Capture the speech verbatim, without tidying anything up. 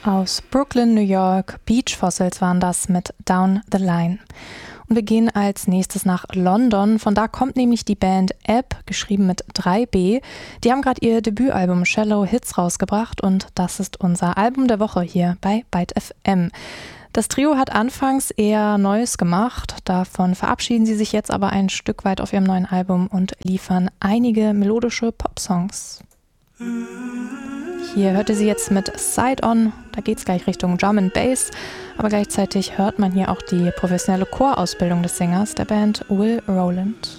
Aus Brooklyn, New York, Beach Fossils waren das mit Down the Line. Und wir gehen als nächstes nach London. Von da kommt nämlich die Band Ebb, geschrieben mit drei B. Die haben gerade ihr Debütalbum Shallow Hits rausgebracht und das ist unser Album der Woche hier bei Byte F M. Das Trio hat anfangs eher Neues gemacht, davon verabschieden sie sich jetzt aber ein Stück weit auf ihrem neuen Album und liefern einige melodische Popsongs. Hier hört ihr sie jetzt mit Side On, da geht's gleich Richtung Drum and Bass, aber gleichzeitig hört man hier auch die professionelle Chorausbildung des Sängers der Band Will Rowland.